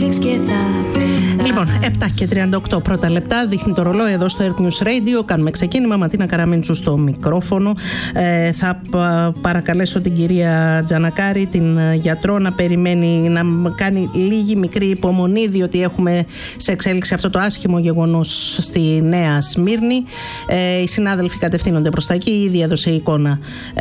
Λοιπόν, 7:38 πρώτα λεπτά δείχνει το ρολόι εδώ στο Earth News Radio. Κάνουμε ξεκίνημα. Ματίνα Καραμίντσου στο μικρόφωνο. Θα παρακαλέσω την κυρία Τζανακάρη, την γιατρό, να περιμένει, να κάνει λίγη μικρή υπομονή, διότι έχουμε σε εξέλιξη αυτό το άσχημο γεγονός στη Νέα Σμύρνη. Οι συνάδελφοι κατευθύνονται προς τα εκεί. Ήδη έδωσε εικόνα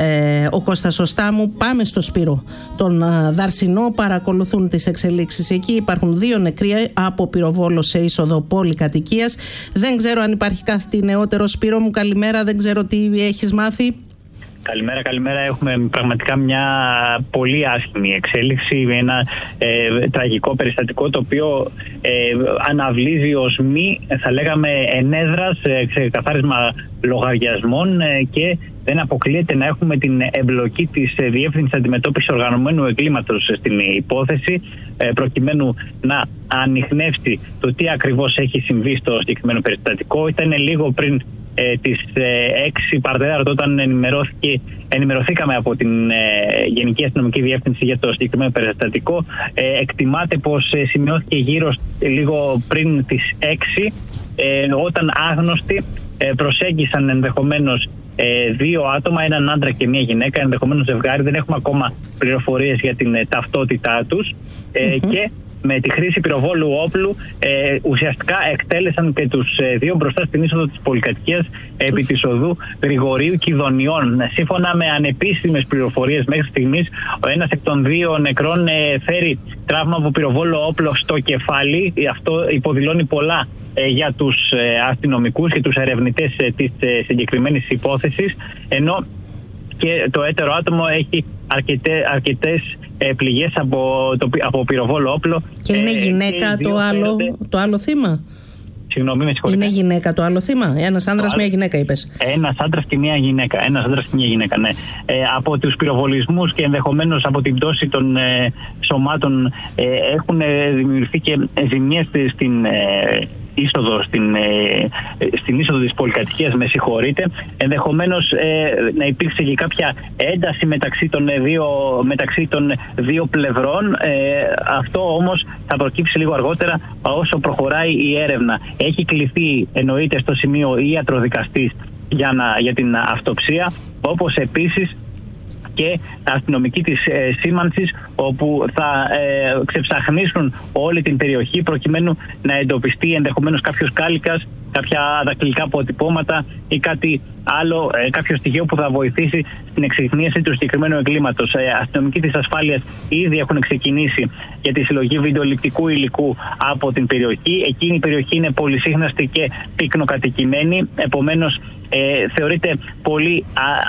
ο Κώστας ο Στάμου. Πάμε στο Σπύρο τον Δαρσινό. Παρακολουθούν τις εξελίξεις εκεί. Υπάρχουν 2 νεκροί από πυροβόλο σε είσοδο πολυκατοικίας. Δεν ξέρω αν υπάρχει κάτι νεότερο. Σπύρο μου, καλημέρα. Δεν ξέρω τι έχεις μάθει. Καλημέρα. Έχουμε πραγματικά μια πολύ άσχημη εξέλιξη, ένα τραγικό περιστατικό, το οποίο αναβλύζει ως μη, θα λέγαμε, ενέδρας, ξεκαθάρισμα λογαριασμών και δεν αποκλείεται να έχουμε την εμπλοκή της Διεύθυνσης Αντιμετώπισης Οργανωμένου Εγκλήματος στην υπόθεση, προκειμένου να ανιχνεύσει το τι ακριβώς έχει συμβεί στο συγκεκριμένο περιστατικό. Ήταν λίγο πριν τις 6 παρατέταρτο όταν ενημερωθήκαμε από την Γενική Αστυνομική Διεύθυνση για το συγκεκριμένο περιστατικό. Εκτιμάται πως σημειώθηκε λίγο πριν τις 6 όταν άγνωστοι προσέγγισαν ενδεχομένως 2 άτομα, έναν άντρα και μια γυναίκα, ενδεχομένως ζευγάρι. Δεν έχουμε ακόμα πληροφορίες για την ταυτότητά τους και με τη χρήση πυροβόλου όπλου ουσιαστικά εκτέλεσαν και τους 2 μπροστά στην είσοδο της πολυκατοικίας επί της οδού Γρηγορίου Κιδωνιών. Σύμφωνα με ανεπίσημες πληροφορίες μέχρι στιγμής, ο ένας εκ των 2 νεκρών φέρει τραύμα από πυροβόλο όπλο στο κεφάλι. Αυτό υποδηλώνει πολλά για τους αστυνομικούς και τους ερευνητές της συγκεκριμένης υπόθεσης, ενώ και το έτερο άτομο έχει αρκετές πληγές από πυροβόλο όπλο. Και είναι γυναίκα το άλλο θύμα. Συγγνώμη, με συγχωρείτε. Είναι γυναίκα το άλλο θύμα. Ένας άντρας, μια γυναίκα, είπες. Ένας άντρας και μια γυναίκα. Ναι. Από τους πυροβολισμούς και ενδεχομένως από την πτώση των σωμάτων έχουν δημιουργηθεί και ζημιές στην είσοδο της πολυκατοικίας, με συγχωρείτε. Ενδεχομένως να υπήρξε και κάποια ένταση μεταξύ των δύο πλευρών. Αυτό όμως θα προκύψει λίγο αργότερα όσο προχωράει η έρευνα. Έχει κληθεί, εννοείται, στο σημείο ιατροδικαστής για την αυτοψία, όπως επίσης και αστυνομική της σήμανσης, όπου θα ξεψαχνίσουν όλη την περιοχή προκειμένου να εντοπιστεί ενδεχομένως κάποιος κάλικας, κάποια δακτυλικά αποτυπώματα ή κάτι άλλο, κάποιο στοιχείο που θα βοηθήσει στην εξυχνίαση του συγκεκριμένου εγκλήματος. Αστυνομικοί της ασφάλειας ήδη έχουν ξεκινήσει για τη συλλογή βιντεοληπτικού υλικού από την περιοχή. Εκείνη η περιοχή είναι πολυσύχναστη και πυκνοκατοικημένη, επομένως θεωρείται πολύ